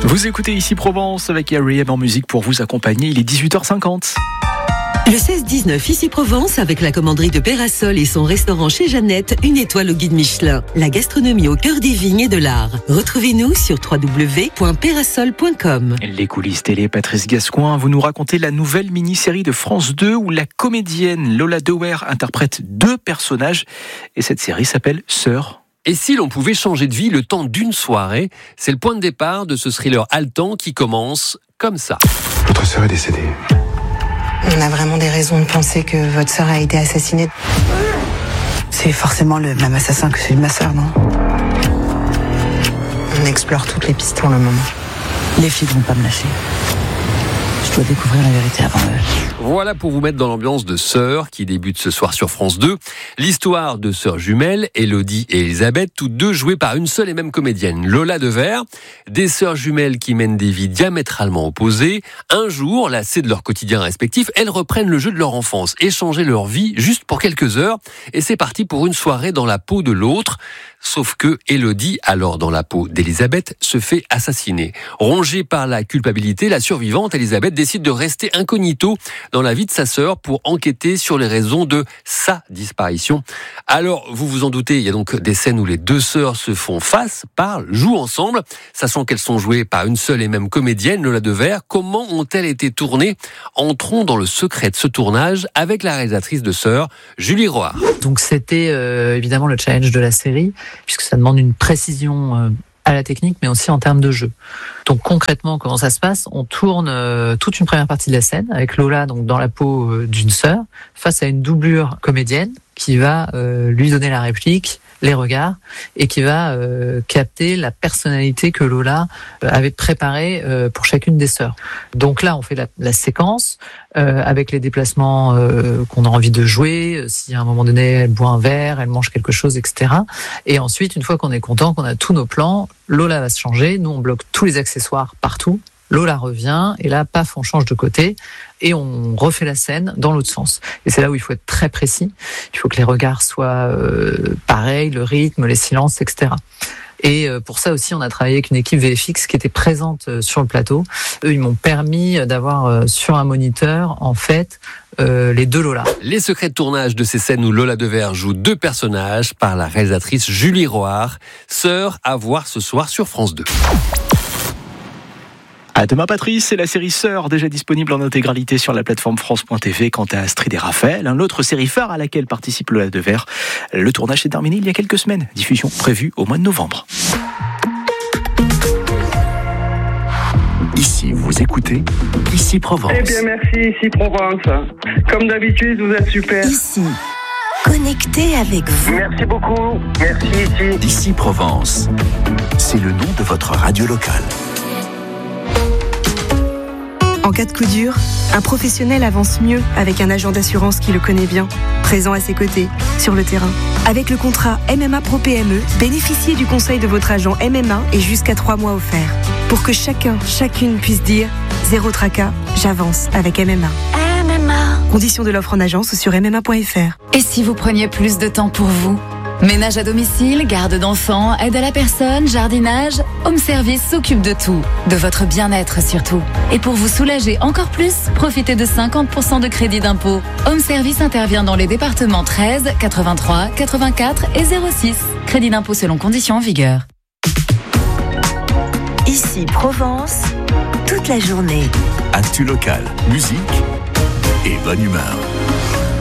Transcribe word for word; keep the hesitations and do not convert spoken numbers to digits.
Vous écoutez ici Provence avec R E M en musique pour vous accompagner. Il est dix-huit heures cinquante. Le seize dix-neuf, ici Provence, avec la commanderie de Pérasol et son restaurant chez Jeannette, une étoile au guide Michelin. La gastronomie au cœur des vignes et de l'art. Retrouvez-nous sur w w w point pérasol point com. Les coulisses télé, Patrice Gascoin, vous nous racontez la nouvelle mini-série de France deux où la comédienne Lola Dewer interprète deux personnages. Et cette série s'appelle Sœur. Et si l'on pouvait changer de vie le temps d'une soirée, c'est le point de départ de ce thriller haletant qui commence comme ça. Votre sœur est décédée. On a vraiment des raisons de penser que votre sœur a été assassinée. C'est forcément le même assassin que celui de ma sœur, non ? On explore toutes les pistes pour le moment. Les filles ne vont pas me lâcher. Je dois découvrir la vérité avant eux. Voilà pour vous mettre dans l'ambiance de Sœur qui débute ce soir sur France deux. L'histoire de sœurs jumelles, Élodie et Elisabeth, toutes deux jouées par une seule et même comédienne, Lola Dewer. Des sœurs jumelles qui mènent des vies diamétralement opposées. Un jour, lassées de leur quotidien respectif, elles reprennent le jeu de leur enfance, échanger leur vie juste pour quelques heures. Et c'est parti pour une soirée dans la peau de l'autre. Sauf que Élodie, alors dans la peau d'Elisabeth, se fait assassiner. Rongée par la culpabilité, la survivante, Elisabeth, décide de rester incognito dans la vie de sa sœur pour enquêter sur les raisons de sa disparition. Alors, vous vous en doutez, il y a donc des scènes où les deux sœurs se font face, parlent, jouent ensemble, sachant qu'elles sont jouées par une seule et même comédienne, Lola Dewer. Comment ont-elles été tournées ? Entrons dans le secret de ce tournage avec la réalisatrice de Sœur, Julie Roard. Donc c'était euh, évidemment le challenge de la série, puisque ça demande une précision euh, à la technique, mais aussi en termes de jeu. Donc concrètement, comment ça se passe ? On tourne euh, toute une première partie de la scène avec Lola donc dans la peau euh, d'une sœur, face à une doublure comédienne qui va euh, lui donner la réplique, les regards, et qui va euh, capter la personnalité que Lola euh, avait préparée euh, pour chacune des sœurs. Donc là, on fait la, la séquence euh, avec les déplacements euh, qu'on a envie de jouer, euh, si à un moment donné, elle boit un verre, elle mange quelque chose, et cetera. Et ensuite, une fois qu'on est content, qu'on a tous nos plans, Lola va se changer, nous on bloque tous les accessoires partout, Lola revient, et là, paf, on change de côté, et on refait la scène dans l'autre sens. Et c'est là où il faut être très précis. Il faut que les regards soient euh, pareils, le rythme, les silences, et cetera. Et pour ça aussi, on a travaillé avec une équipe V F X qui était présente sur le plateau. Eux, ils m'ont permis d'avoir sur un moniteur, en fait, euh, les deux Lola. Les secrets de tournage de ces scènes où Lola Dewer joue deux personnages par la réalisatrice Julie Roard. Sœur à voir ce soir sur France deux. À demain Patrice, c'est la série Sœur, déjà disponible en intégralité sur la plateforme France point T V. Quant à Astrid et Raphaël, une autre série phare à laquelle participe Lola Dewer, le tournage s'est terminé il y a quelques semaines. Diffusion prévue au mois de novembre. Ici, vous écoutez Ici Provence. Eh bien merci, Ici Provence. Comme d'habitude, vous êtes super. Ici, connecté avec vous. Merci beaucoup, merci Ici. Ici Provence, c'est le nom de votre radio locale. En cas de coup dur, un professionnel avance mieux avec un agent d'assurance qui le connaît bien, présent à ses côtés, sur le terrain. Avec le contrat M M A Pro P M E, bénéficiez du conseil de votre agent M M A et jusqu'à trois mois offerts. Pour que chacun, chacune puisse dire « Zéro tracas, j'avance avec M M A ». M M A. Conditions de l'offre en agence sur m m a point f r. Et si vous preniez plus de temps pour vous ? Ménage à domicile, garde d'enfants, aide à la personne, jardinage, Home Service s'occupe de tout, de votre bien-être surtout. Et pour vous soulager encore plus, profitez de cinquante pour cent de crédit d'impôt. Home Service intervient dans les départements treize, quatre-vingt-trois, quatre-vingt-quatre et zéro six. Crédit d'impôt selon conditions en vigueur. Ici Provence, toute la journée. Actu local, musique et bonne humeur.